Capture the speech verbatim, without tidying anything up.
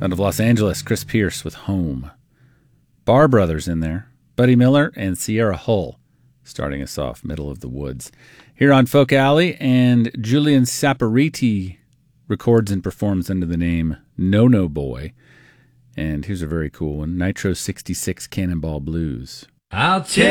Out of Los Angeles, Chris Pierce with Home. Bar Brothers in there. Buddy Miller and Sierra Hull starting us off, Middle of the Woods. Here on Folk Alley, and Julian Saporiti records and performs under the name No No Boy. And here's a very cool one, Nitro sixty-six Cannonball Blues. I'll tell